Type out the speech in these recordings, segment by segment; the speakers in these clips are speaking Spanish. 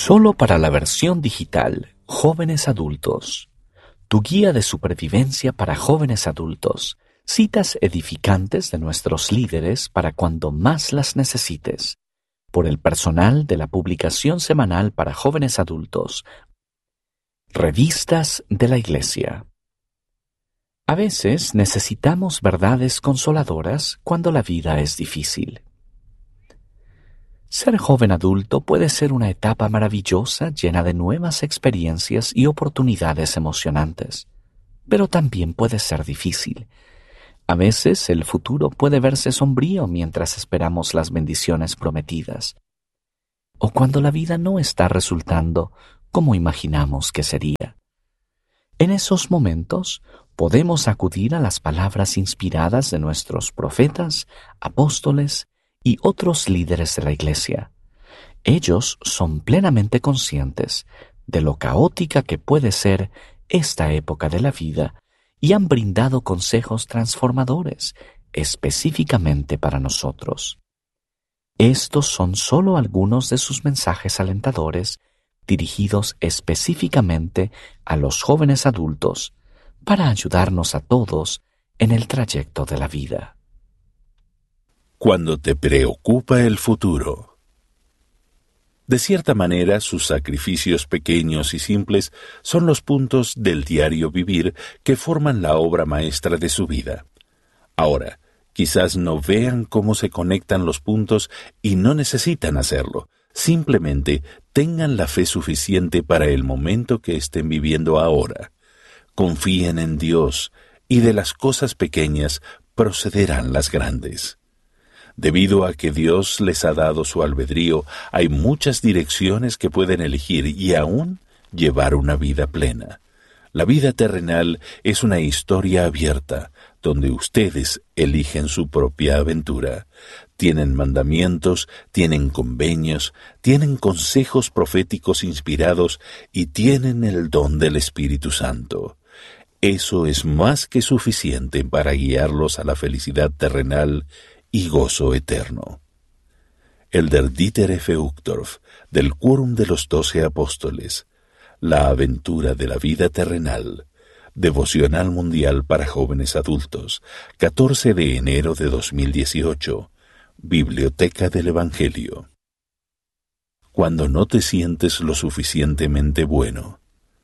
Solo para la versión digital, Jóvenes Adultos. Tu guía de supervivencia para jóvenes adultos. Citas edificantes de nuestros líderes para cuando más las necesites. Por el personal de la publicación semanal para jóvenes adultos. Revistas de la Iglesia. A veces necesitamos verdades consoladoras cuando la vida es difícil. Ser joven adulto puede ser una etapa maravillosa llena de nuevas experiencias y oportunidades emocionantes, pero también puede ser difícil. A veces el futuro puede verse sombrío mientras esperamos las bendiciones prometidas, o cuando la vida no está resultando como imaginamos que sería. En esos momentos podemos acudir a las palabras inspiradas de nuestros profetas, apóstoles y otros líderes de la Iglesia. Ellos son plenamente conscientes de lo caótica que puede ser esta época de la vida y han brindado consejos transformadores específicamente para nosotros. Estos son solo algunos de sus mensajes alentadores dirigidos específicamente a los jóvenes adultos para ayudarnos a todos en el trayecto de la vida. Cuando te preocupa el futuro. De cierta manera, sus sacrificios pequeños y simples son los puntos del diario vivir que forman la obra maestra de su vida. Ahora, quizás no vean cómo se conectan los puntos y no necesitan hacerlo. Simplemente tengan la fe suficiente para el momento que estén viviendo ahora. Confíen en Dios y de las cosas pequeñas procederán las grandes. Debido a que Dios les ha dado su albedrío, hay muchas direcciones que pueden elegir y aún llevar una vida plena. La vida terrenal es una historia abierta, donde ustedes eligen su propia aventura. Tienen mandamientos, tienen convenios, tienen consejos proféticos inspirados y tienen el don del Espíritu Santo. Eso es más que suficiente para guiarlos a la felicidad terrenal y gozo eterno. Elder Dieter F. Uchtdorf, del Quórum de los 12 Apóstoles, La aventura de la vida terrenal, Devocional Mundial para Jóvenes Adultos, 14 de enero de 2018, Biblioteca del Evangelio. Cuando no te sientes lo suficientemente bueno.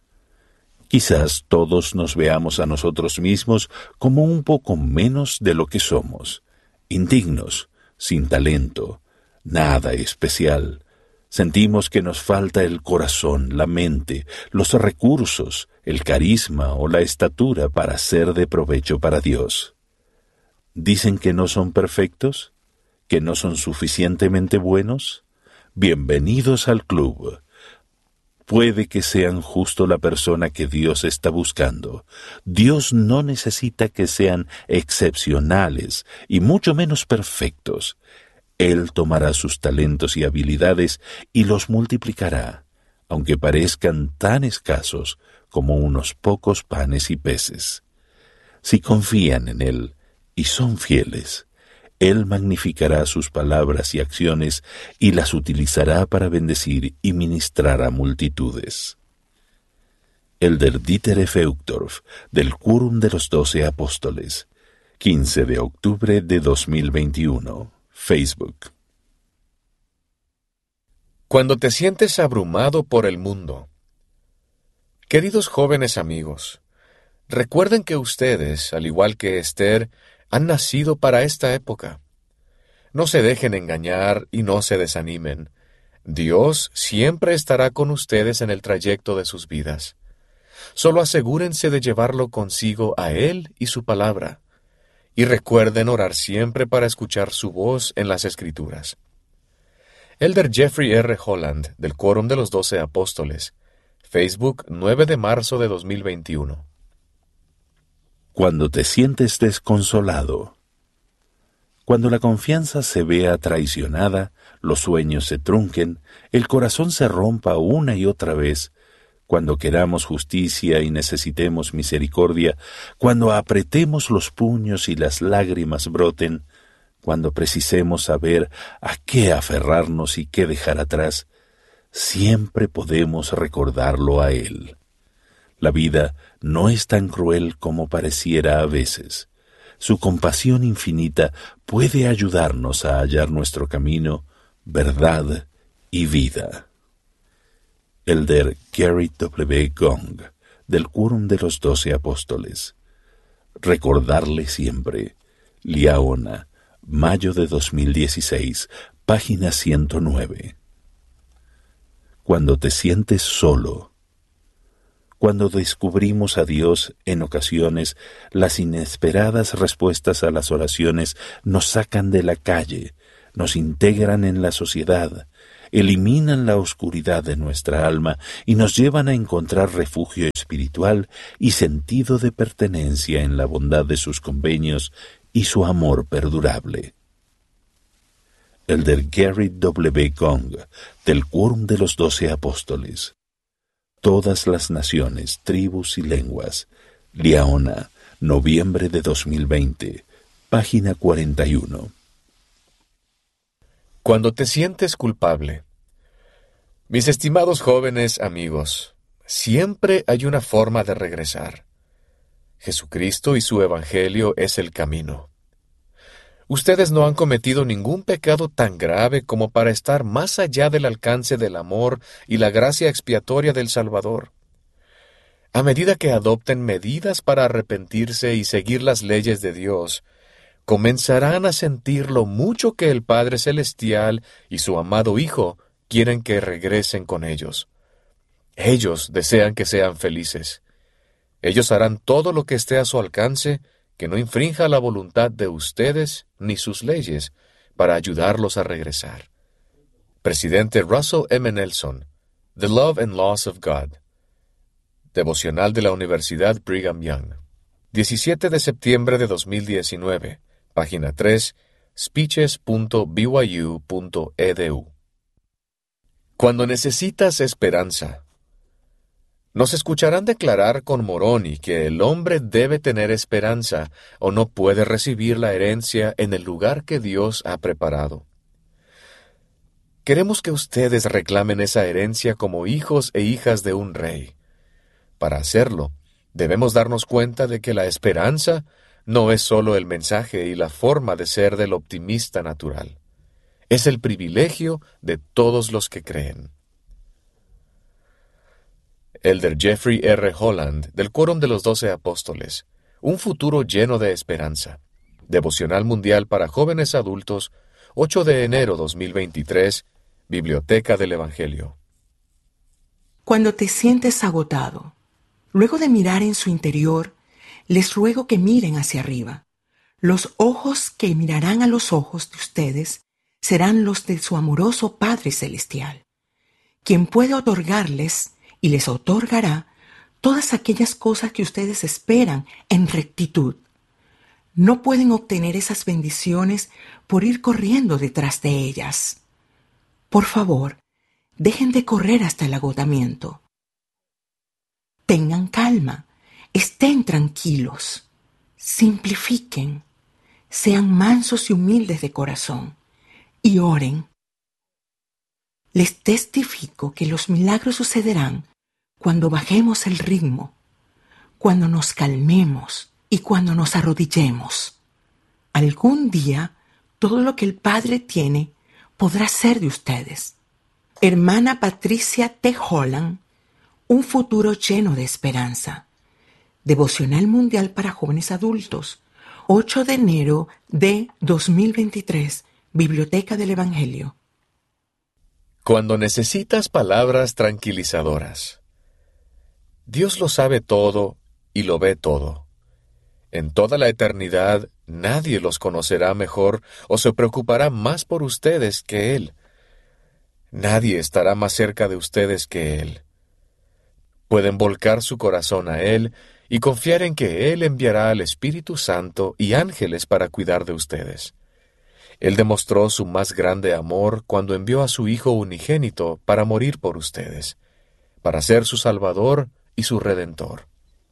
Quizás todos nos veamos a nosotros mismos como un poco menos de lo que somos. Indignos, sin talento, nada especial. Sentimos que nos falta el corazón, la mente, los recursos, el carisma o la estatura para ser de provecho para Dios. ¿Dicen que no son perfectos? ¿Que no son suficientemente buenos? Bienvenidos al club. Puede que sean justo la persona que Dios está buscando. Dios no necesita que sean excepcionales y mucho menos perfectos. Él tomará sus talentos y habilidades y los multiplicará, aunque parezcan tan escasos como unos pocos panes y peces. Si confían en Él y son fieles, Él magnificará sus palabras y acciones y las utilizará para bendecir y ministrar a multitudes. Elder Dieter F. Uchtdorf, del Quórum de los 12 Apóstoles, 15 de octubre de 2021, Facebook. Cuando te sientes abrumado por el mundo. Queridos jóvenes amigos, recuerden que ustedes, al igual que Esther, han nacido para esta época. No se dejen engañar y no se desanimen. Dios siempre estará con ustedes en el trayecto de sus vidas. Solo asegúrense de llevarlo consigo a Él y su palabra. Y recuerden orar siempre para escuchar su voz en las Escrituras. Elder Jeffrey R. Holland, del Quórum de los 12 Apóstoles, Facebook, 9 de marzo de 2021. Cuando te sientes desconsolado. Cuando la confianza se vea traicionada, los sueños se trunquen, el corazón se rompa una y otra vez, cuando queramos justicia y necesitemos misericordia, cuando apretemos los puños y las lágrimas broten, cuando precisemos saber a qué aferrarnos y qué dejar atrás, siempre podemos recordarlo a Él. La vida no es tan cruel como pareciera a veces. Su compasión infinita puede ayudarnos a hallar nuestro camino, verdad y vida. Elder Gary W. Gong, del Quórum de los 12 Apóstoles. Recordarle siempre. Liaona, mayo de 2016, página 109. Cuando te sientes solo. Cuando descubrimos a Dios, en ocasiones, las inesperadas respuestas a las oraciones nos sacan de la calle, nos integran en la sociedad, eliminan la oscuridad de nuestra alma y nos llevan a encontrar refugio espiritual y sentido de pertenencia en la bondad de sus convenios y su amor perdurable. Elder Gary W. Gong, del Quórum de los 12 Apóstoles. Todas las naciones, tribus y lenguas. Liaona, noviembre de 2020, página 41. Cuando te sientes culpable. Mis estimados jóvenes amigos, siempre hay una forma de regresar. Jesucristo y su Evangelio es el camino. Ustedes no han cometido ningún pecado tan grave como para estar más allá del alcance del amor y la gracia expiatoria del Salvador. A medida que adopten medidas para arrepentirse y seguir las leyes de Dios, comenzarán a sentir lo mucho que el Padre Celestial y su amado Hijo quieren que regresen con ellos. Ellos desean que sean felices. Ellos harán todo lo que esté a su alcance, que no infrinja la voluntad de ustedes ni sus leyes, para ayudarlos a regresar. Presidente Russell M. Nelson, The Love and Laws of God. Devocional de la Universidad Brigham Young. 17 de septiembre de 2019. Página 3, speeches.byu.edu. Cuando necesitas esperanza. Nos escucharán declarar con Moroni que el hombre debe tener esperanza o no puede recibir la herencia en el lugar que Dios ha preparado. Queremos que ustedes reclamen esa herencia como hijos e hijas de un rey. Para hacerlo, debemos darnos cuenta de que la esperanza no es solo el mensaje y la forma de ser del optimista natural. Es el privilegio de todos los que creen. Elder Jeffrey R. Holland, del Quórum de los 12 Apóstoles. Un futuro lleno de esperanza. Devocional Mundial para Jóvenes Adultos, 8 de enero 2023, Biblioteca del Evangelio. Cuando te sientes agotado, luego de mirar en su interior, les ruego que miren hacia arriba. Los ojos que mirarán a los ojos de ustedes serán los de su amoroso Padre Celestial, quien puede otorgarles y les otorgará todas aquellas cosas que ustedes esperan en rectitud. No pueden obtener esas bendiciones por ir corriendo detrás de ellas. Por favor, dejen de correr hasta el agotamiento. Tengan calma, estén tranquilos, simplifiquen, sean mansos y humildes de corazón y oren. Les testifico que los milagros sucederán cuando bajemos el ritmo, cuando nos calmemos y cuando nos arrodillemos. Algún día, todo lo que el Padre tiene podrá ser de ustedes. Hermana Patricia T. Holland, un futuro lleno de esperanza. Devocional Mundial para Jóvenes Adultos, 8 de enero de 2023, Biblioteca del Evangelio. Cuando necesitas palabras tranquilizadoras. Dios lo sabe todo y lo ve todo. En toda la eternidad, nadie los conocerá mejor o se preocupará más por ustedes que Él. Nadie estará más cerca de ustedes que Él. Pueden volcar su corazón a Él y confiar en que Él enviará al Espíritu Santo y ángeles para cuidar de ustedes. Él demostró su más grande amor cuando envió a su Hijo unigénito para morir por ustedes, para ser su Salvador y su Redentor.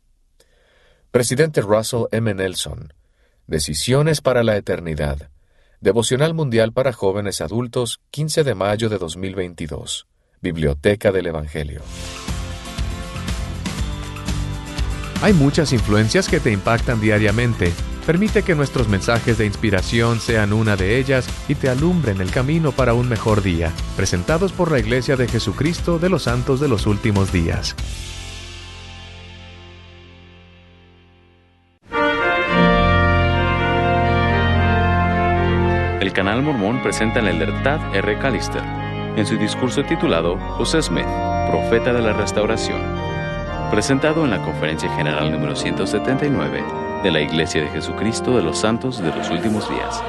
Presidente Russell M. Nelson, Decisiones para la Eternidad. Devocional Mundial para Jóvenes Adultos, 15 de mayo de 2022. Biblioteca del Evangelio. Hay muchas influencias que te impactan diariamente. Permite que nuestros mensajes de inspiración sean una de ellas y te alumbren el camino para un mejor día. Presentados por la Iglesia de Jesucristo de los Santos de los Últimos Días. El Canal Mormón presenta al elder Tad R. Callister en su discurso titulado José Smith, Profeta de la Restauración, presentado en la Conferencia General número 179 de la Iglesia de Jesucristo de los Santos de los Últimos Días.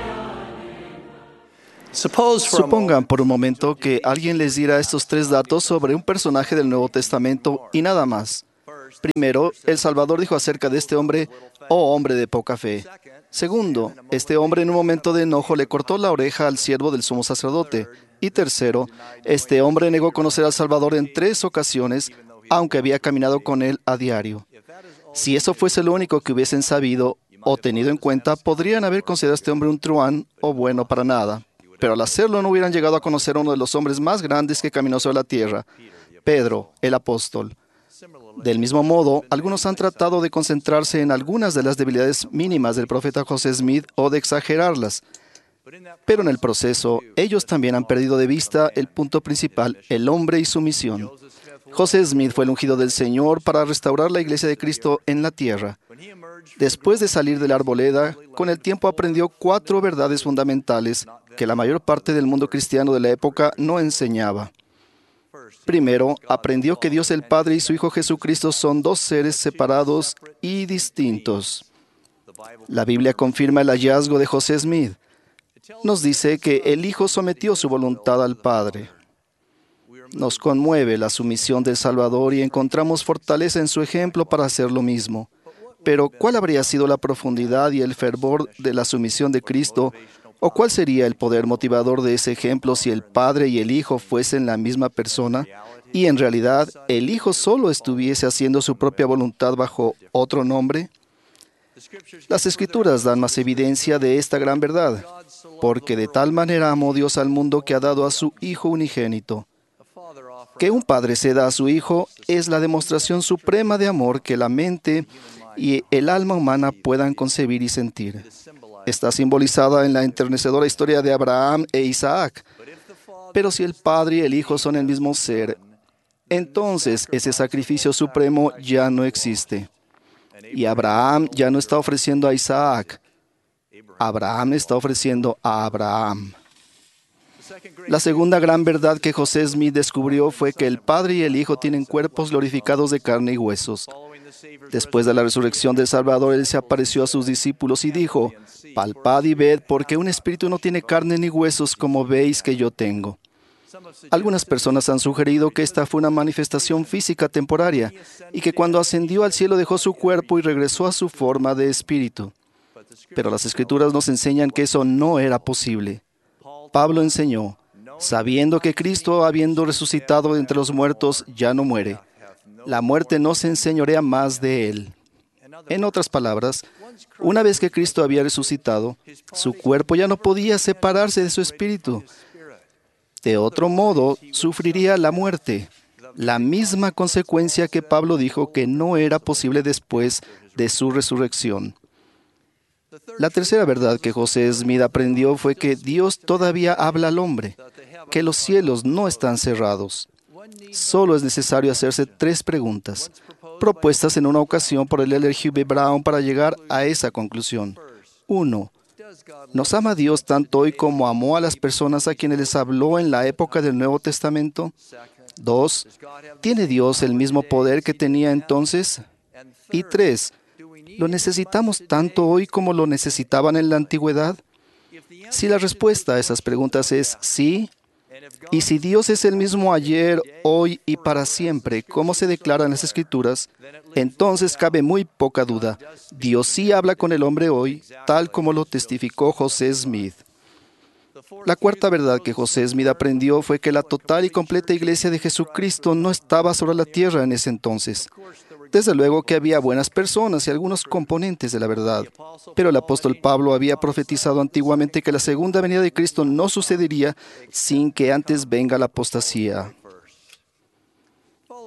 Supongan por un momento que alguien les diera estos 3 datos sobre un personaje del Nuevo Testamento y nada más. Primero, el Salvador dijo acerca de este hombre, «Oh hombre de poca fe». Segundo, este hombre en un momento de enojo le cortó la oreja al siervo del sumo sacerdote. Y tercero, este hombre negó conocer al Salvador en 3 ocasiones, aunque había caminado con él a diario. Si eso fuese lo único que hubiesen sabido o tenido en cuenta, podrían haber considerado a este hombre un truán o bueno para nada. Pero al hacerlo no hubieran llegado a conocer a uno de los hombres más grandes que caminó sobre la tierra, Pedro, el apóstol. Del mismo modo, algunos han tratado de concentrarse en algunas de las debilidades mínimas del profeta José Smith o de exagerarlas. Pero en el proceso, ellos también han perdido de vista el punto principal, el hombre y su misión. José Smith fue el ungido del Señor para restaurar la Iglesia de Cristo en la tierra. Después de salir de la arboleda, con el tiempo aprendió 4 verdades fundamentales que la mayor parte del mundo cristiano de la época no enseñaba. Primero, aprendió que Dios el Padre y su Hijo Jesucristo son 2 seres separados y distintos. La Biblia confirma el hallazgo de José Smith. Nos dice que el Hijo sometió su voluntad al Padre. Nos conmueve la sumisión del Salvador y encontramos fortaleza en su ejemplo para hacer lo mismo. Pero, ¿cuál habría sido la profundidad y el fervor de la sumisión de Cristo? ¿O cuál sería el poder motivador de ese ejemplo si el Padre y el Hijo fuesen la misma persona y en realidad el Hijo solo estuviese haciendo su propia voluntad bajo otro nombre? Las Escrituras dan más evidencia de esta gran verdad, porque de tal manera amó Dios al mundo que ha dado a su Hijo unigénito. Que un padre ceda a su Hijo es la demostración suprema de amor que la mente y el alma humana puedan concebir y sentir. Está simbolizada en la enternecedora historia de Abraham e Isaac. Pero si el Padre y el Hijo son el mismo ser, entonces ese sacrificio supremo ya no existe. Y Abraham ya no está ofreciendo a Isaac. Abraham está ofreciendo a Abraham. La segunda gran verdad que José Smith descubrió fue que el Padre y el Hijo tienen cuerpos glorificados de carne y huesos. Después de la resurrección del Salvador, Él se apareció a sus discípulos y dijo, «Palpad y ved, porque un espíritu no tiene carne ni huesos, como veis que yo tengo». Algunas personas han sugerido que esta fue una manifestación física temporaria y que cuando ascendió al cielo dejó su cuerpo y regresó a su forma de espíritu. Pero las Escrituras nos enseñan que eso no era posible. Pablo enseñó, sabiendo que Cristo, habiendo resucitado de entre los muertos, ya no muere. La muerte no se enseñorea más de Él. En otras palabras, una vez que Cristo había resucitado, su cuerpo ya no podía separarse de su espíritu. De otro modo, sufriría la muerte, la misma consecuencia que Pablo dijo que no era posible después de su resurrección. La tercera verdad que José Smith aprendió fue que Dios todavía habla al hombre, que los cielos no están cerrados. Solo es necesario hacerse 3 preguntas, propuestas en una ocasión por el elder Hugh B. Brown para llegar a esa conclusión. 1. ¿Nos ama Dios tanto hoy como amó a las personas a quienes les habló en la época del Nuevo Testamento? 2. ¿Tiene Dios el mismo poder que tenía entonces? Y 3. ¿Lo necesitamos tanto hoy como lo necesitaban en la antigüedad? Si la respuesta a esas preguntas es sí, y si Dios es el mismo ayer, hoy y para siempre, como se declara en las Escrituras, entonces cabe muy poca duda. Dios sí habla con el hombre hoy, tal como lo testificó José Smith. La cuarta verdad que José Smith aprendió fue que la total y completa Iglesia de Jesucristo no estaba sobre la tierra en ese entonces. Desde luego que había buenas personas y algunos componentes de la verdad, pero el apóstol Pablo había profetizado antiguamente que la segunda venida de Cristo no sucedería sin que antes venga la apostasía.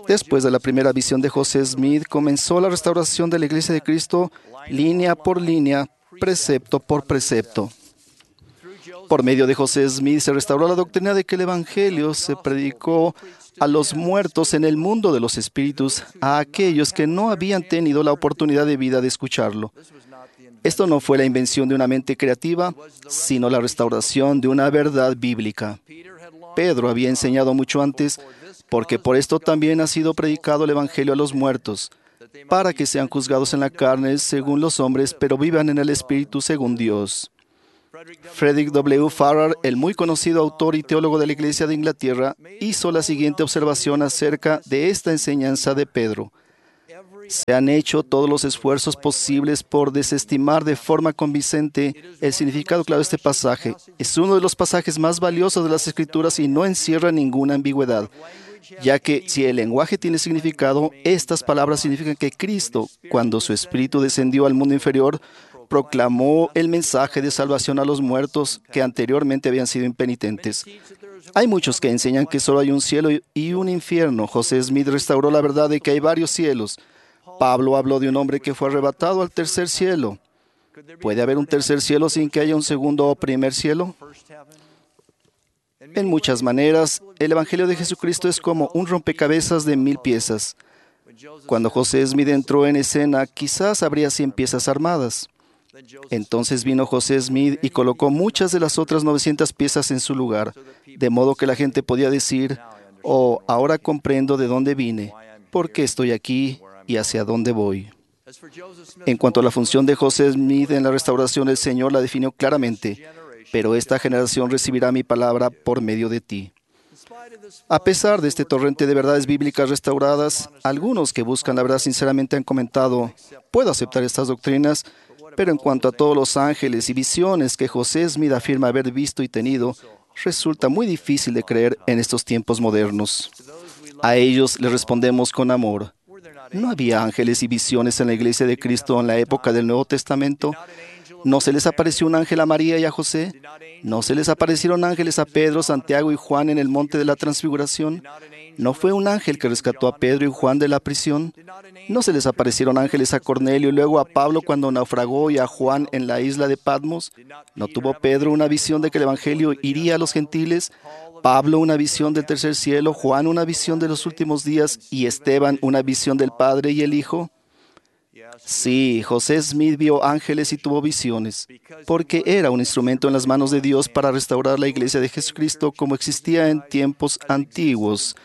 Después de la primera visión de José Smith, comenzó la restauración de la Iglesia de Cristo línea por línea, precepto por precepto. Por medio de José Smith se restauró la doctrina de que el Evangelio se predicó a los muertos en el mundo de los espíritus, a aquellos que no habían tenido la oportunidad de vida de escucharlo. Esto no fue la invención de una mente creativa, sino la restauración de una verdad bíblica. Pedro había enseñado mucho antes, porque por esto también ha sido predicado el Evangelio a los muertos, para que sean juzgados en la carne según los hombres, pero vivan en el Espíritu según Dios. Frederick W. Farrar, el muy conocido autor y teólogo de la Iglesia de Inglaterra, hizo la siguiente observación acerca de esta enseñanza de Pedro. Se han hecho todos los esfuerzos posibles por desestimar de forma convincente el significado claro de este pasaje. Es uno de los pasajes más valiosos de las Escrituras y no encierra ninguna ambigüedad, ya que si el lenguaje tiene significado, estas palabras significan que Cristo, cuando su Espíritu descendió al mundo inferior, proclamó el mensaje de salvación a los muertos que anteriormente habían sido impenitentes. Hay muchos que enseñan que solo hay un cielo y un infierno. José Smith restauró la verdad de que hay varios cielos. Pablo habló de un hombre que fue arrebatado al tercer cielo. ¿Puede haber un tercer cielo sin que haya un segundo o primer cielo? En muchas maneras, el Evangelio de Jesucristo es como un rompecabezas de 1000 piezas. Cuando José Smith entró en escena, quizás habría 100 piezas armadas. Entonces vino José Smith y colocó muchas de las otras 900 piezas en su lugar, de modo que la gente podía decir, «Oh, ahora comprendo de dónde vine, por qué estoy aquí y hacia dónde voy». En cuanto a la función de José Smith en la restauración, el Señor la definió claramente, «Pero esta generación recibirá mi palabra por medio de ti». A pesar de este torrente de verdades bíblicas restauradas, algunos que buscan la verdad sinceramente han comentado, «Puedo aceptar estas doctrinas, pero en cuanto a todos los ángeles y visiones que José Smith afirma haber visto y tenido, resulta muy difícil de creer en estos tiempos modernos». A ellos les respondemos con amor. ¿No había ángeles y visiones en la Iglesia de Cristo en la época del Nuevo Testamento? ¿No se les apareció un ángel a María y a José? ¿No se les aparecieron ángeles a Pedro, Santiago y Juan en el monte de la Transfiguración? ¿No fue un ángel que rescató a Pedro y Juan de la prisión? ¿No se les aparecieron ángeles a Cornelio y luego a Pablo cuando naufragó y a Juan en la isla de Patmos? ¿No tuvo Pedro una visión de que el Evangelio iría a los gentiles? Pablo una visión del tercer cielo, Juan una visión de los últimos días y Esteban una visión del Padre y el Hijo. Sí, José Smith vio ángeles y tuvo visiones, porque era un instrumento en las manos de Dios para restaurar la Iglesia de Jesucristo como existía en tiempos antiguos,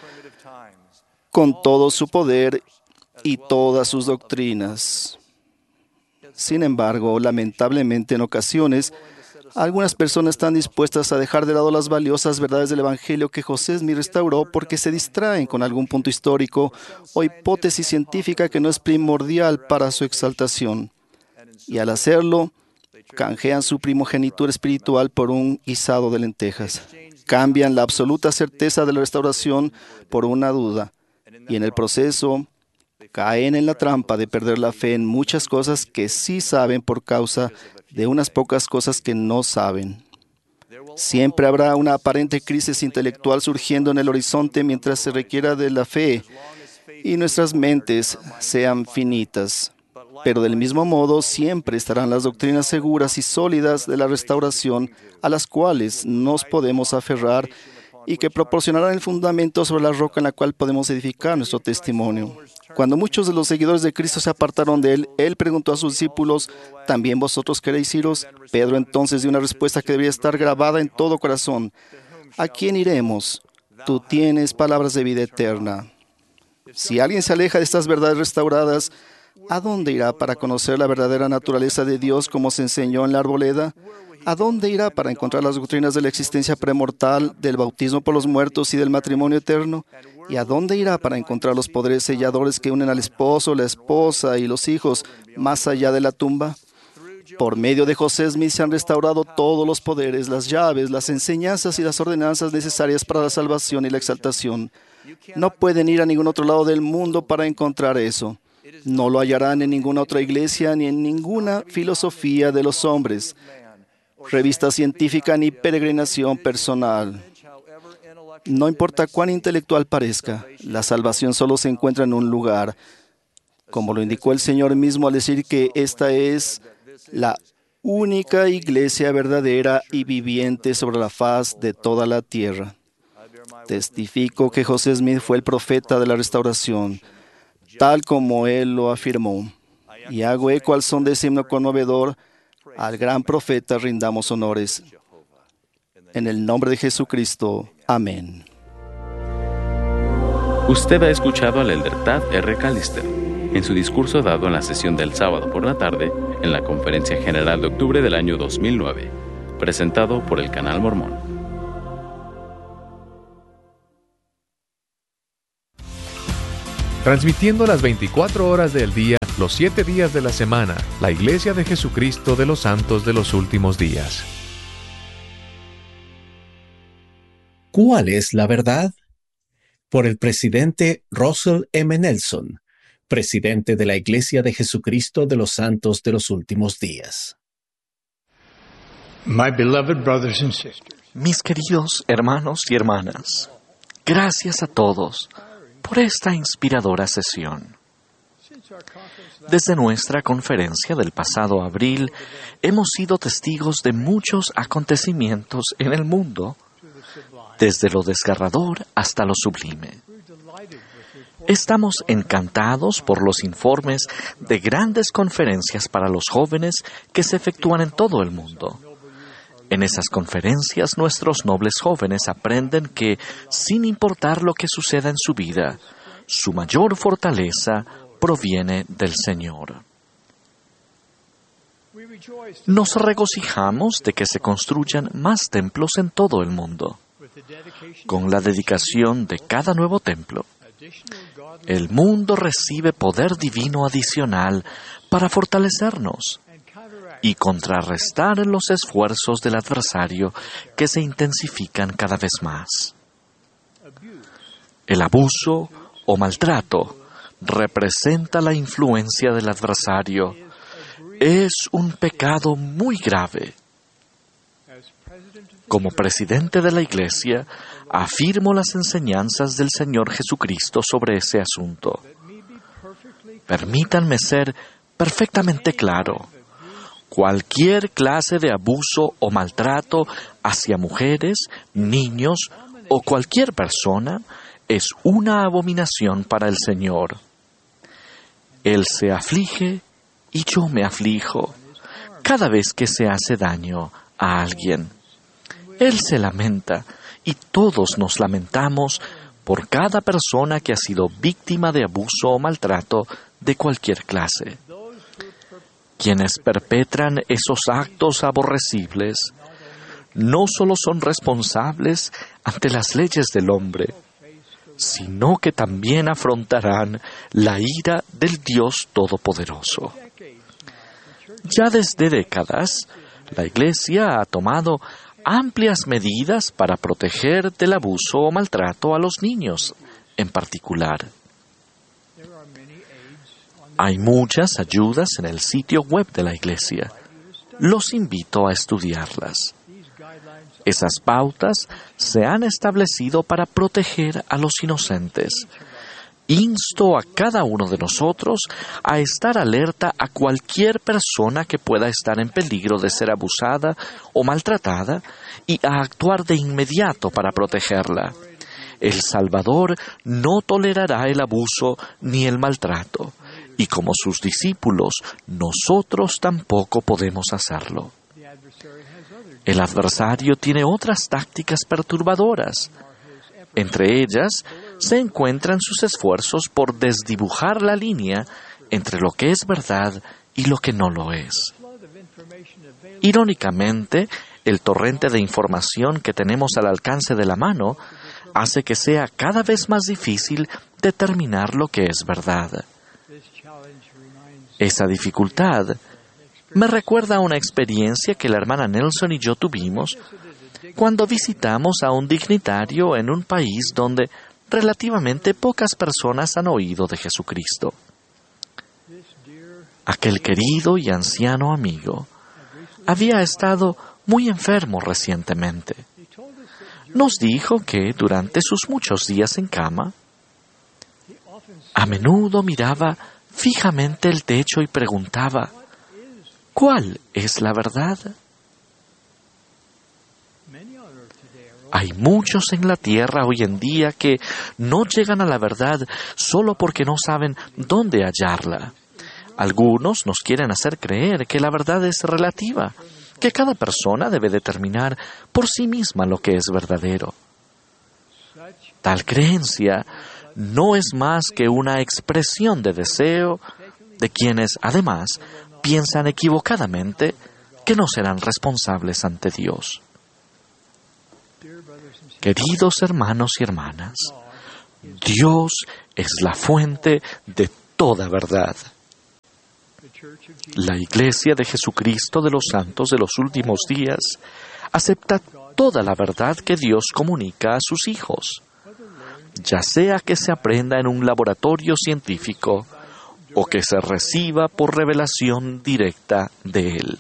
con todo su poder y todas sus doctrinas. Sin embargo, lamentablemente en ocasiones, algunas personas están dispuestas a dejar de lado las valiosas verdades del Evangelio que José Smith restauró porque se distraen con algún punto histórico o hipótesis científica que no es primordial para su exaltación. Y al hacerlo, canjean su primogenitura espiritual por un guisado de lentejas. Cambian la absoluta certeza de la restauración por una duda. Y en el proceso, caen en la trampa de perder la fe en muchas cosas que sí saben por causa de unas pocas cosas que no saben. Siempre habrá una aparente crisis intelectual surgiendo en el horizonte mientras se requiera de la fe y nuestras mentes sean finitas. Pero del mismo modo, siempre estarán las doctrinas seguras y sólidas de la restauración a las cuales nos podemos aferrar y que proporcionarán el fundamento sobre la roca en la cual podemos edificar nuestro testimonio. Cuando muchos de los seguidores de Cristo se apartaron de Él preguntó a sus discípulos, ¿también vosotros queréis iros? Pedro entonces dio una respuesta que debería estar grabada en todo corazón. ¿A quién iremos? Tú tienes palabras de vida eterna. Si alguien se aleja de estas verdades restauradas, ¿a dónde irá para conocer la verdadera naturaleza de Dios como se enseñó en la arboleda? ¿A dónde irá para encontrar las doctrinas de la existencia premortal, del bautismo por los muertos y del matrimonio eterno? ¿Y a dónde irá para encontrar los poderes selladores que unen al esposo, la esposa y los hijos más allá de la tumba? Por medio de José Smith se han restaurado todos los poderes, las llaves, las enseñanzas y las ordenanzas necesarias para la salvación y la exaltación. No pueden ir a ningún otro lado del mundo para encontrar eso. No lo hallarán en ninguna otra iglesia ni en ninguna filosofía de los hombres, revista científica ni peregrinación personal. No importa cuán intelectual parezca, la salvación solo se encuentra en un lugar, como lo indicó el Señor mismo al decir que esta es la única iglesia verdadera y viviente sobre la faz de toda la tierra. Testifico que José Smith fue el profeta de la restauración, tal como él lo afirmó. Y hago eco al son de ese himno conmovedor, al gran profeta rindamos honores. En el nombre de Jesucristo. Amén. Usted ha escuchado al elder Tad R. Callister en su discurso dado en la sesión del sábado por la tarde en la Conferencia General de octubre del año 2009, presentado por el Canal Mormón. Transmitiendo las 24 horas del día, los 7 días de la semana, la Iglesia de Jesucristo de los Santos de los Últimos Días. ¿Cuál es la verdad? Por el presidente Russell M. Nelson, presidente de la Iglesia de Jesucristo de los Santos de los Últimos Días. Mis queridos hermanos y hermanas, gracias a todos por esta inspiradora sesión. Desde nuestra conferencia del pasado abril, hemos sido testigos de muchos acontecimientos en el mundo, desde lo desgarrador hasta lo sublime. Estamos encantados por los informes de grandes conferencias para los jóvenes que se efectúan en todo el mundo. En esas conferencias, nuestros nobles jóvenes aprenden que, sin importar lo que suceda en su vida, su mayor fortaleza proviene del Señor. Nos regocijamos de que se construyan más templos en todo el mundo. Con la dedicación de cada nuevo templo, el mundo recibe poder divino adicional para fortalecernos y contrarrestar los esfuerzos del adversario que se intensifican cada vez más. El abuso o maltrato representa la influencia del adversario. Es un pecado muy grave. Como presidente de la Iglesia, afirmo las enseñanzas del Señor Jesucristo sobre ese asunto. Permítanme ser perfectamente claro. Cualquier clase de abuso o maltrato hacia mujeres, niños o cualquier persona es una abominación para el Señor. Él se aflige y yo me aflijo cada vez que se hace daño a alguien. Él se lamenta y todos nos lamentamos por cada persona que ha sido víctima de abuso o maltrato de cualquier clase. Quienes perpetran esos actos aborrecibles no solo son responsables ante las leyes del hombre, sino que también afrontarán la ira del Dios Todopoderoso. Ya desde décadas, la Iglesia ha tomado amplias medidas para proteger del abuso o maltrato a los niños en particular. Hay muchas ayudas en el sitio web de la Iglesia. Los invito a estudiarlas. Esas pautas se han establecido para proteger a los inocentes. Insto a cada uno de nosotros a estar alerta a cualquier persona que pueda estar en peligro de ser abusada o maltratada y a actuar de inmediato para protegerla. El Salvador no tolerará el abuso ni el maltrato, y como sus discípulos, nosotros tampoco podemos hacerlo. El adversario tiene otras tácticas perturbadoras. Entre ellas, se encuentran sus esfuerzos por desdibujar la línea entre lo que es verdad y lo que no lo es. Irónicamente, el torrente de información que tenemos al alcance de la mano hace que sea cada vez más difícil determinar lo que es verdad. Esa dificultad me recuerda a una experiencia que la hermana Nelson y yo tuvimos cuando visitamos a un dignatario en un país donde relativamente pocas personas han oído de Jesucristo. Aquel querido y anciano amigo había estado muy enfermo recientemente. nos dijo que durante sus muchos días en cama, a menudo miraba fijamente el techo y preguntaba, ¿cuál es la verdad? Hay muchos en la tierra hoy en día que no llegan a la verdad solo porque no saben dónde hallarla. Algunos nos quieren hacer creer que la verdad es relativa, que cada persona debe determinar por sí misma lo que es verdadero. Tal creencia no es más que una expresión de deseo de quienes, además, piensan equivocadamente que no serán responsables ante Dios. Queridos hermanos y hermanas, Dios es la fuente de toda verdad. La Iglesia de Jesucristo de los Santos de los Últimos Días acepta toda la verdad que Dios comunica a sus hijos, ya sea que se aprenda en un laboratorio científico o que se reciba por revelación directa de Él.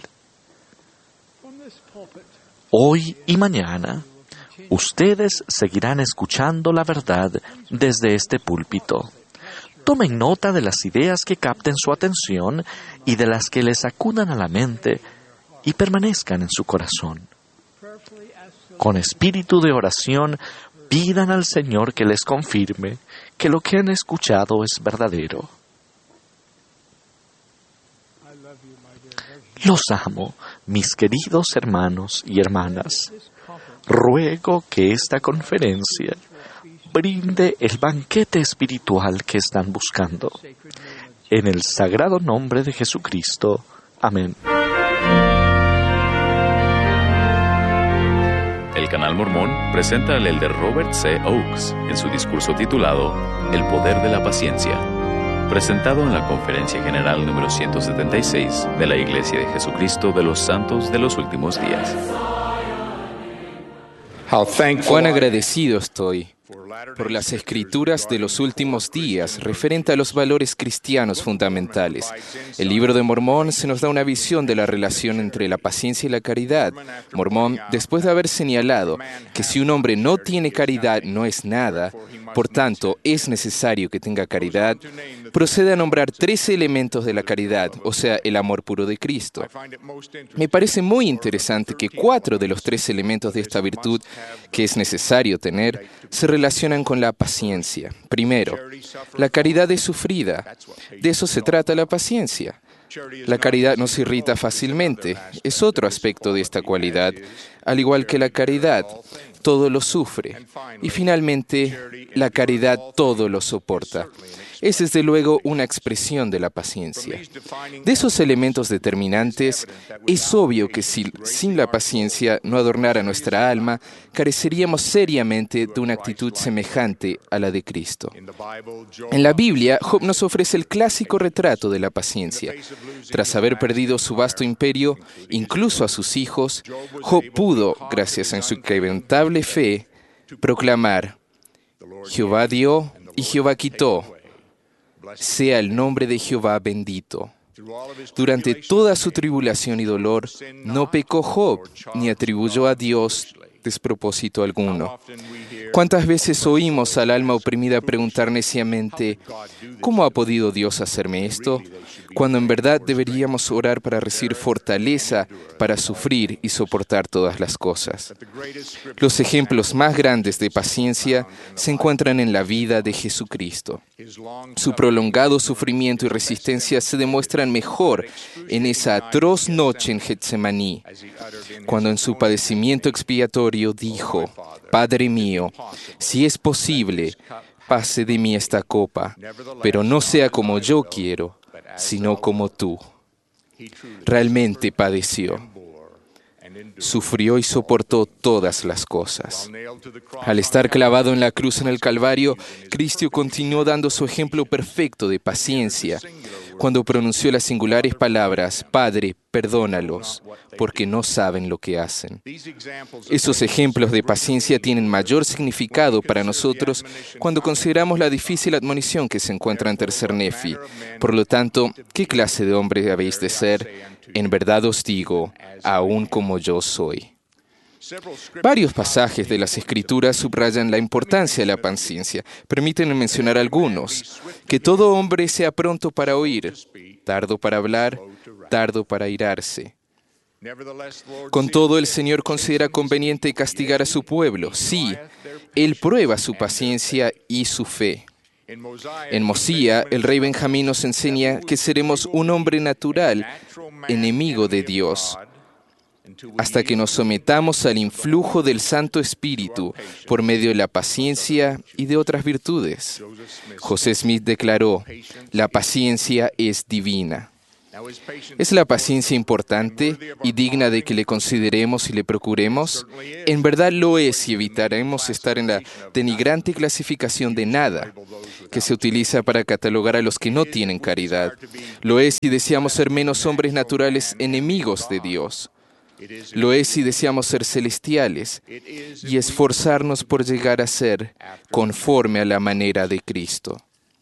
Hoy y mañana, ustedes seguirán escuchando la verdad desde este púlpito. Tomen nota de las ideas que capten su atención y de las que les acudan a la mente y permanezcan en su corazón. Con espíritu de oración, pidan al Señor que les confirme que lo que han escuchado es verdadero. Los amo, mis queridos hermanos y hermanas. Ruego que esta conferencia brinde el banquete espiritual que están buscando. En el sagrado nombre de Jesucristo. Amén. El Canal Mormón presenta al elder Robert C. Oakes en su discurso titulado El Poder de la Paciencia, presentado en la Conferencia General número 176 de la Iglesia de Jesucristo de los Santos de los Últimos Días. Cuán agradecido estoy por las escrituras de los últimos días referente a los valores cristianos fundamentales. El Libro de Mormón se nos da una visión de la relación entre la paciencia y la caridad. Mormón, después de haber señalado que si un hombre no tiene caridad no es nada, por tanto es necesario que tenga caridad, procede a nombrar 13 elementos de la caridad, o sea, el amor puro de Cristo. Me parece muy interesante que 4 de los 13 elementos de esta virtud que es necesario tener se relacionan con la paciencia. Primero, la caridad es sufrida. De eso se trata la paciencia. La caridad no se irrita fácilmente. Es otro aspecto de esta cualidad. Al igual que la caridad, todo lo sufre. Y finalmente, la caridad todo lo soporta. Es desde luego una expresión de la paciencia. De esos elementos determinantes, es obvio que si sin la paciencia no adornara nuestra alma, careceríamos seriamente de una actitud semejante a la de Cristo. En la Biblia, Job nos ofrece el clásico retrato de la paciencia. Tras haber perdido su vasto imperio, incluso a sus hijos, Job pudo, gracias a su inquebrantable fe, proclamar: Jehová dio y Jehová quitó. Sea el nombre de Jehová bendito. Durante toda su tribulación y dolor, no pecó Job, ni atribuyó a Dios despropósito alguno. ¿Cuántas veces oímos al alma oprimida preguntar neciamente: ¿cómo ha podido Dios hacerme esto?, cuando en verdad deberíamos orar para recibir fortaleza para sufrir y soportar todas las cosas? Los ejemplos más grandes de paciencia se encuentran en la vida de Jesucristo. Su prolongado sufrimiento y resistencia se demuestran mejor en esa atroz noche en Getsemaní, cuando en su padecimiento expiatorio dijo: Padre mío, si es posible, pase de mí esta copa, pero no sea como yo quiero, sino como tú. Realmente padeció. Sufrió y soportó todas las cosas. Al estar clavado en la cruz en el Calvario, Cristo continuó dando su ejemplo perfecto de paciencia, cuando pronunció las singulares palabras: Padre, perdónalos, porque no saben lo que hacen. Esos ejemplos de paciencia tienen mayor significado para nosotros cuando consideramos la difícil admonición que se encuentra en Tercer Nefi. Por lo tanto, ¿qué clase de hombre habéis de ser? En verdad os digo, aún como yo soy. Varios pasajes de las Escrituras subrayan la importancia de la paciencia. Permítanme mencionar algunos. Que todo hombre sea pronto para oír, tardo para hablar, tardo para airarse. Con todo, el Señor considera conveniente castigar a su pueblo. Sí, Él prueba su paciencia y su fe. En Mosía, el rey Benjamín nos enseña que seremos un hombre natural, enemigo de Dios, hasta que nos sometamos al influjo del Santo Espíritu por medio de la paciencia y de otras virtudes. José Smith declaró: la paciencia es divina. ¿Es la paciencia importante y digna de que le consideremos y le procuremos? En verdad lo es, y evitaremos estar en la denigrante clasificación de nada que se utiliza para catalogar a los que no tienen caridad. Lo es si deseamos ser menos hombres naturales enemigos de Dios. Lo es si deseamos ser celestiales y esforzarnos por llegar a ser conforme a la manera de Cristo.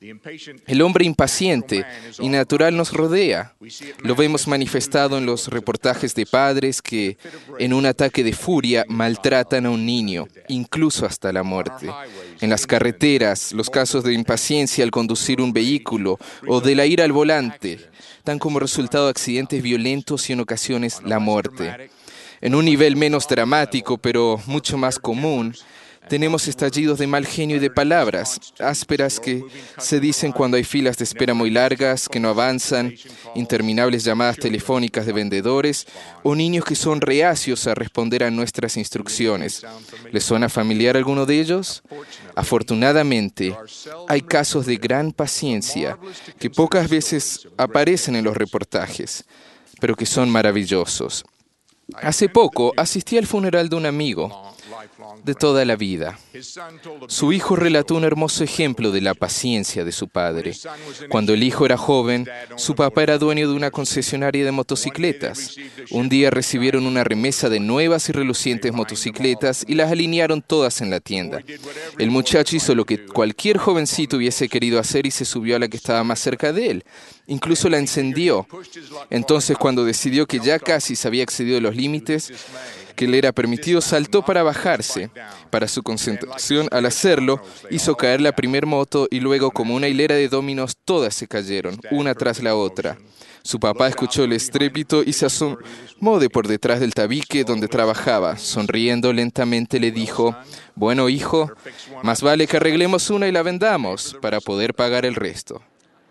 El hombre impaciente y natural nos rodea. Lo vemos manifestado en los reportajes de padres que, en un ataque de furia, maltratan a un niño, incluso hasta la muerte. En las carreteras, los casos de impaciencia al conducir un vehículo o de la ira al volante dan como resultado accidentes violentos y en ocasiones la muerte. En un nivel menos dramático, pero mucho más común, tenemos estallidos de mal genio y de palabras ásperas que se dicen cuando hay filas de espera muy largas, que no avanzan, interminables llamadas telefónicas de vendedores o niños que son reacios a responder a nuestras instrucciones. ¿Les suena familiar alguno de ellos? Afortunadamente, hay casos de gran paciencia que pocas veces aparecen en los reportajes, pero que son maravillosos. Hace poco asistí al funeral de un amigo de toda la vida. Su hijo relató un hermoso ejemplo de la paciencia de su padre. Cuando el hijo era joven, su papá era dueño de una concesionaria de motocicletas. Un día recibieron una remesa de nuevas y relucientes motocicletas y las alinearon todas en la tienda. El muchacho hizo lo que cualquier jovencito hubiese querido hacer y se subió a la que estaba más cerca de él. Incluso la encendió. Entonces, cuando decidió que ya casi se había excedido los límites que le era permitido, saltó para bajarse. Para su concentración, al hacerlo, hizo caer la primer moto y luego, como una hilera de dominos, todas se cayeron, una tras la otra. Su papá escuchó el estrépito y se asomó de por detrás del tabique donde trabajaba. Sonriendo lentamente le dijo: «Bueno, hijo, más vale que arreglemos una y la vendamos para poder pagar el resto».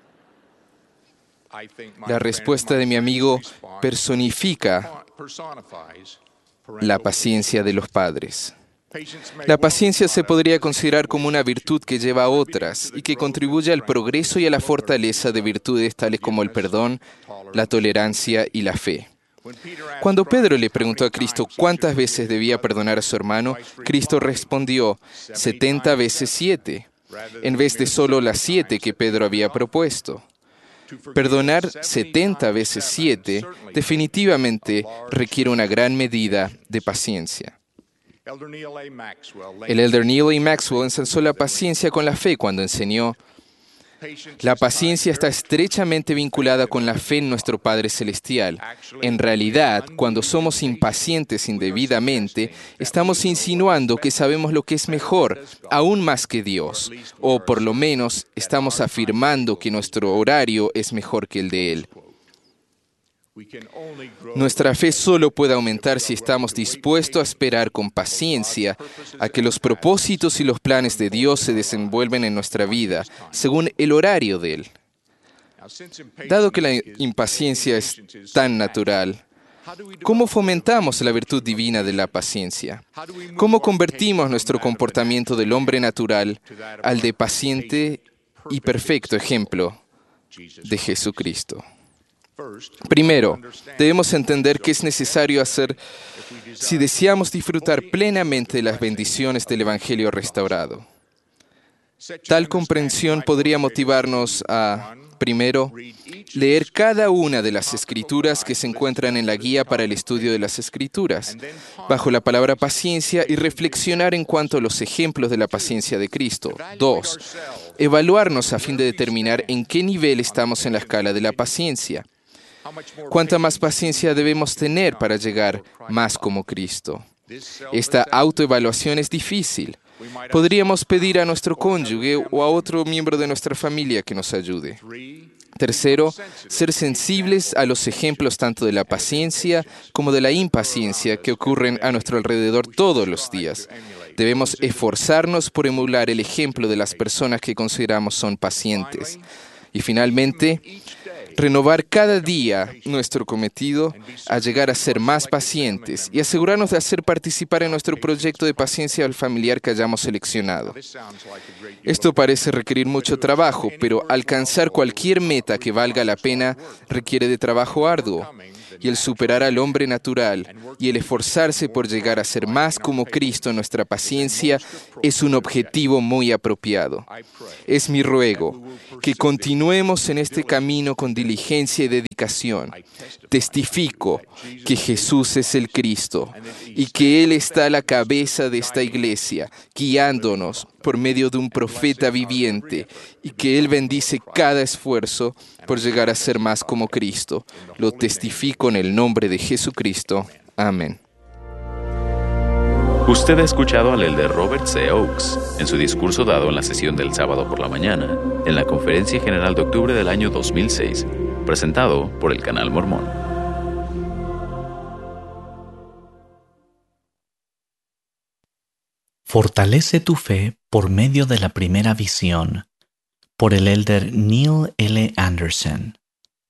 La respuesta de mi amigo personifica la paciencia de los padres. La paciencia se podría considerar como una virtud que lleva a otras y que contribuye al progreso y a la fortaleza de virtudes tales como el perdón, la tolerancia y la fe. Cuando Pedro le preguntó a Cristo cuántas veces debía perdonar a su hermano, Cristo respondió 70 veces 7, en vez de solo las 7 que Pedro había propuesto. Perdonar 70 veces 7 definitivamente requiere una gran medida de paciencia. El elder Neal A. Maxwell ensalzó la paciencia con la fe cuando enseñó: la paciencia está estrechamente vinculada con la fe en nuestro Padre Celestial. En realidad, cuando somos impacientes indebidamente, estamos insinuando que sabemos lo que es mejor, aún más que Dios, o por lo menos estamos afirmando que nuestro horario es mejor que el de Él. Nuestra fe solo puede aumentar si estamos dispuestos a esperar con paciencia a que los propósitos y los planes de Dios se desenvuelven en nuestra vida, según el horario de Él. Dado que la impaciencia es tan natural, ¿cómo fomentamos la virtud divina de la paciencia? ¿Cómo convertimos nuestro comportamiento del hombre natural al de paciente y perfecto ejemplo de Jesucristo? Primero, debemos entender qué es necesario hacer si deseamos disfrutar plenamente de las bendiciones del Evangelio restaurado. Tal comprensión podría motivarnos a, primero, leer cada una de las Escrituras que se encuentran en la guía para el estudio de las Escrituras, bajo la palabra paciencia, y reflexionar en cuanto a los ejemplos de la paciencia de Cristo. 2. Evaluarnos a fin de determinar en qué nivel estamos en la escala de la paciencia. ¿Cuánta más paciencia debemos tener para llegar más como Cristo? Esta autoevaluación es difícil. Podríamos pedir a nuestro cónyuge o a otro miembro de nuestra familia que nos ayude. Tercero, ser sensibles a los ejemplos tanto de la paciencia como de la impaciencia que ocurren a nuestro alrededor todos los días. Debemos esforzarnos por emular el ejemplo de las personas que consideramos son pacientes. Y finalmente, renovar cada día nuestro cometido a llegar a ser más pacientes y asegurarnos de hacer participar en nuestro proyecto de paciencia al familiar que hayamos seleccionado. Esto parece requerir mucho trabajo, pero alcanzar cualquier meta que valga la pena requiere de trabajo arduo. Y el superar al hombre natural y el esforzarse por llegar a ser más como Cristo en nuestra paciencia es un objetivo muy apropiado. Es mi ruego que continuemos en este camino con diligencia y dedicación. Testifico que Jesús es el Cristo y que Él está a la cabeza de esta iglesia, guiándonos por medio de un profeta viviente, y que Él bendice cada esfuerzo por llegar a ser más como Cristo. Lo testifico en el nombre de Jesucristo. Amén. Usted ha escuchado al elder Robert C. Oakes en su discurso dado en la sesión del sábado por la mañana en la Conferencia General de octubre del año 2006, presentado por el Canal Mormón. Fortalece tu fe por medio de la primera visión, por el elder Neil L. Anderson.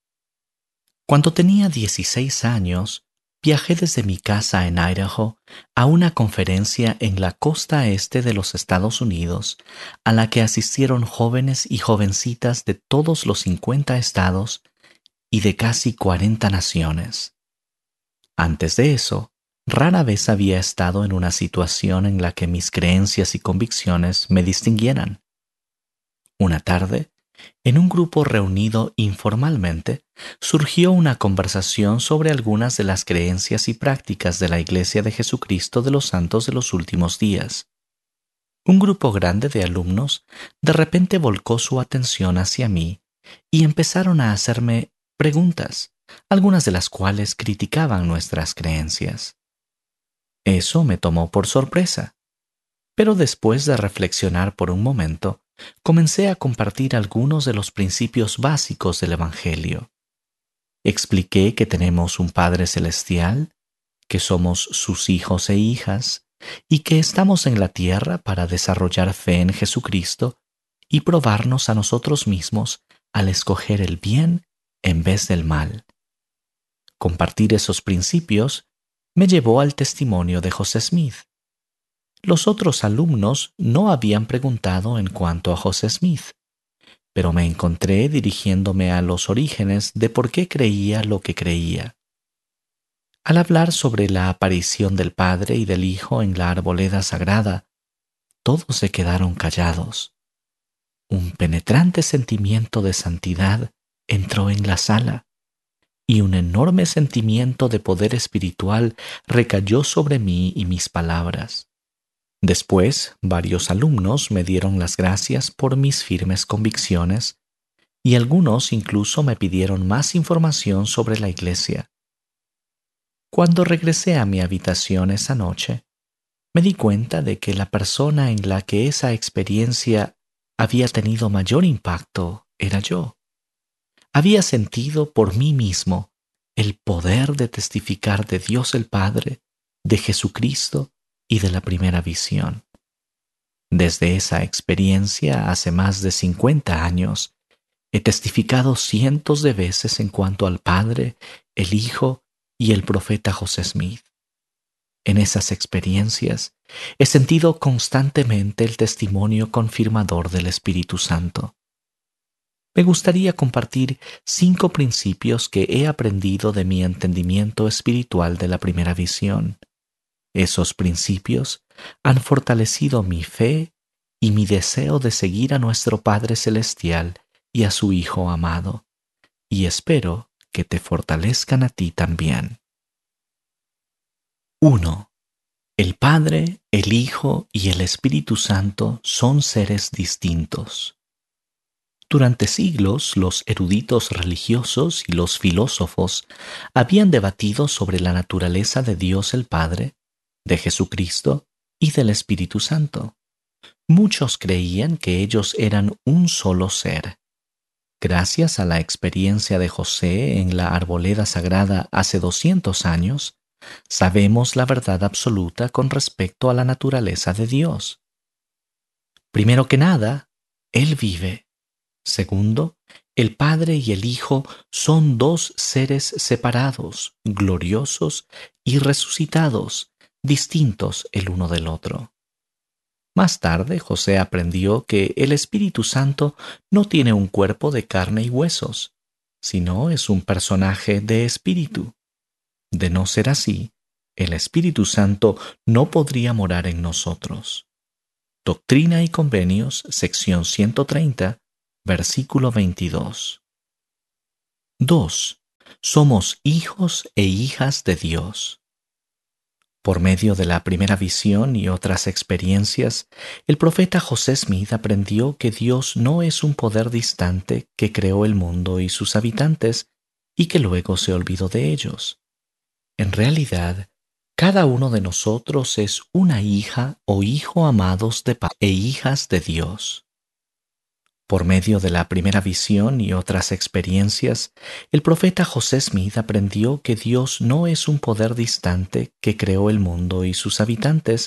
Cuando tenía 16 años, viajé desde mi casa en Idaho a una conferencia en la costa este de los Estados Unidos, a la que asistieron jóvenes y jovencitas de todos los 50 estados y de casi 40 naciones. Antes de eso, rara vez había estado en una situación en la que mis creencias y convicciones me distinguieran. Una tarde, en un grupo reunido informalmente, surgió una conversación sobre algunas de las creencias y prácticas de la Iglesia de Jesucristo de los Santos de los Últimos Días. Un grupo grande de alumnos de repente volcó su atención hacia mí y empezaron a hacerme preguntas, algunas de las cuales criticaban nuestras creencias. Eso me tomó por sorpresa, pero después de reflexionar por un momento, comencé a compartir algunos de los principios básicos del Evangelio. Expliqué que tenemos un Padre Celestial, que somos sus hijos e hijas, y que estamos en la tierra para desarrollar fe en Jesucristo y probarnos a nosotros mismos al escoger el bien en vez del mal. Compartir esos principios me llevó al testimonio de José Smith. Los otros alumnos no habían preguntado en cuanto a José Smith, pero me encontré dirigiéndome a los orígenes de por qué creía lo que creía. Al hablar sobre la aparición del Padre y del Hijo en la arboleda sagrada, todos se quedaron callados. Un penetrante sentimiento de santidad entró en la sala, y un enorme sentimiento de poder espiritual recayó sobre mí y mis palabras. Después, varios alumnos me dieron las gracias por mis firmes convicciones, y algunos incluso me pidieron más información sobre la iglesia. Cuando regresé a mi habitación esa noche, me di cuenta de que la persona en la que esa experiencia había tenido mayor impacto era yo. Había sentido por mí mismo el poder de testificar de Dios el Padre, de Jesucristo y de la primera visión. Desde esa experiencia hace más de 50 años, he testificado cientos de veces en cuanto al Padre, el Hijo y el profeta José Smith. En esas experiencias he sentido constantemente el testimonio confirmador del Espíritu Santo. Me gustaría compartir 5 principios que he aprendido de mi entendimiento espiritual de la primera visión. Esos principios han fortalecido mi fe y mi deseo de seguir a nuestro Padre Celestial y a su Hijo amado, y espero que te fortalezcan a ti también. 1. El Padre, el Hijo y el Espíritu Santo son seres distintos. Durante siglos, los eruditos religiosos y los filósofos habían debatido sobre la naturaleza de Dios el Padre, de Jesucristo y del Espíritu Santo. Muchos creían que ellos eran un solo ser. Gracias a la experiencia de José en la arboleda sagrada hace 200 años, sabemos la verdad absoluta con respecto a la naturaleza de Dios. Primero que nada, Él vive. Segundo, el Padre y el Hijo son dos seres separados, gloriosos y resucitados, distintos el uno del otro. Más tarde, José aprendió que el Espíritu Santo no tiene un cuerpo de carne y huesos, sino es un personaje de espíritu. De no ser así, el Espíritu Santo no podría morar en nosotros. Doctrina y Convenios, sección 130, versículo 22. 2. Somos hijos e hijas de Dios. Por medio de la primera visión y otras experiencias, el profeta José Smith aprendió que Dios no es un poder distante que creó el mundo y sus habitantes y que luego se olvidó de ellos. En realidad, cada uno de nosotros es una hija o hijo amados de Padre e hijas de Dios. Por medio de la primera visión y otras experiencias, el profeta José Smith aprendió que Dios no es un poder distante que creó el mundo y sus habitantes